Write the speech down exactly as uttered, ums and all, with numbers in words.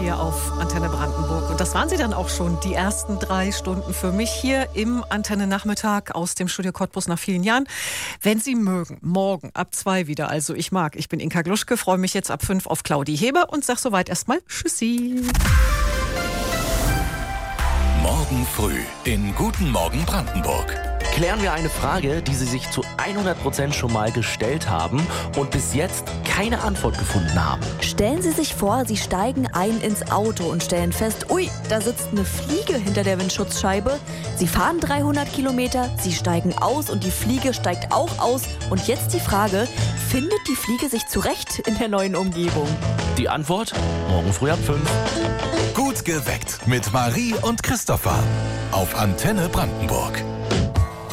hier auf Antenne Brandenburg. Und das waren sie dann auch schon, die ersten drei Stunden für mich hier im Antenne Nachmittag aus dem Studio Cottbus nach vielen Jahren. Wenn Sie mögen, morgen ab zwei wieder. Also ich mag. Ich bin Inka Gluschke, freue mich jetzt ab fünf auf Claudi Heber und sag soweit erstmal Tschüssi. Morgen früh in Guten Morgen Brandenburg. Klären wir eine Frage, die Sie sich zu hundert Prozent schon mal gestellt haben und bis jetzt keine Antwort gefunden haben. Stellen Sie sich vor, Sie steigen ein ins Auto und stellen fest, ui, da sitzt eine Fliege hinter der Windschutzscheibe. Sie fahren dreihundert Kilometer, Sie steigen aus und die Fliege steigt auch aus. Und jetzt die Frage, findet die Fliege sich zurecht in der neuen Umgebung? Die Antwort? Morgen früh ab fünf. Gut geweckt mit Marie und Christopher auf Antenne Brandenburg.